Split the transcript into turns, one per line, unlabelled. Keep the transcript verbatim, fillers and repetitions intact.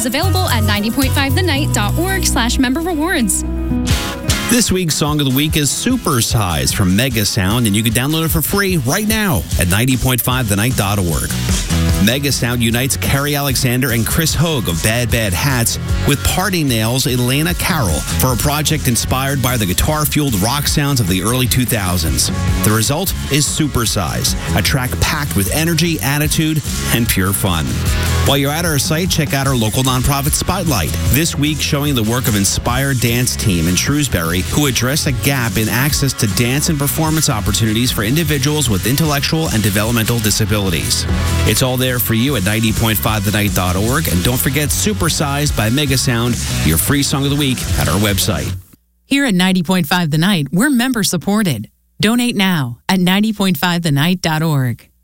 is available at ninety point five the night dot org slash member rewards.
This week's Song of the Week is Super Size from Mega Sound, and you can download it for free right now at ninety point five the night dot org. Mega Sound unites Carrie Alexander and Chris Hogue of Bad Bad Hats with Party Nails' Elena Carroll for a project inspired by the guitar-fueled rock sounds of the early two thousands. The result is Super Size, a track packed with energy, attitude, and pure fun. While you're at our site, check out our local nonprofit Spotlight, this week showing the work of Inspire Dance Team in Shrewsbury, who address a gap in access to dance and performance opportunities for individuals with intellectual and developmental disabilities. It's all there for you at ninety point five the night dot org, and don't forget Super Size by Mega Sound, your free song of the week at our website.
Here at ninety point five The Night, we're member supported. Donate now at ninety point five the night dot org.